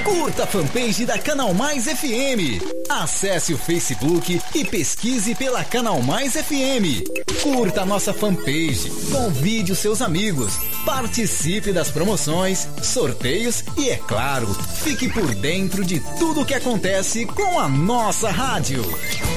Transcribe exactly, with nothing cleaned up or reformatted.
Curta a fanpage da Canal Mais F M. Acesse o Facebook e pesquise pela Canal Mais F M. Curta a nossa fanpage, convide os seus amigos, participe das promoções, sorteios e, é claro, fique por dentro de tudo o que acontece com a nossa rádio.